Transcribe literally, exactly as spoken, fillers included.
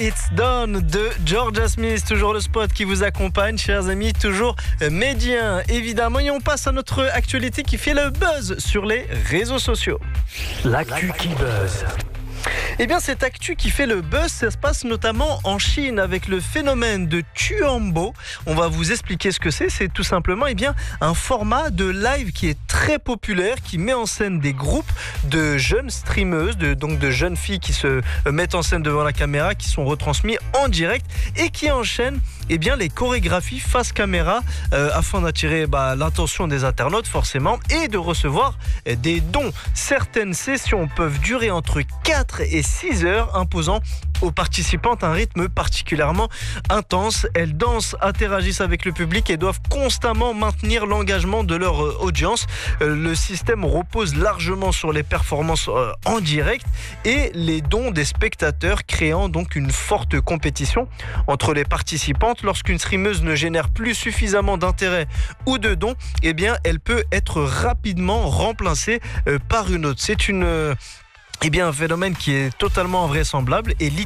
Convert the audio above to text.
It's Done de Georgia Smith, toujours le spot qui vous accompagne, chers amis, toujours médien évidemment. Et on passe à notre actualité qui fait le buzz sur les réseaux sociaux. L'actu qui buzz. Eh bien, cette actu qui fait le buzz, ça se passe notamment en Chine avec le phénomène de Tuambo. On va vous expliquer ce que c'est. C'est tout simplement eh bien, un format de live qui est très populaire, qui met en scène des groupes de jeunes streameuses, de, donc de jeunes filles qui se mettent en scène devant la caméra, qui sont retransmis en direct et qui enchaînent eh bien, les chorégraphies face caméra euh, afin d'attirer bah, l'attention des internautes forcément et de recevoir des dons. Certaines sessions peuvent durer entre quatre et six heures, imposant aux participantes un rythme particulièrement intense. Elles dansent, interagissent avec le public et doivent constamment maintenir l'engagement de leur euh, audience. Euh, le système repose largement sur les performances euh, en direct et les dons des spectateurs, créant donc une forte compétition entre les participantes. Lorsqu'une streameuse ne génère plus suffisamment d'intérêt ou de dons, eh bien, elle peut être rapidement remplacée euh, par une autre. C'est une... Euh, Eh bien, un phénomène qui est totalement invraisemblable et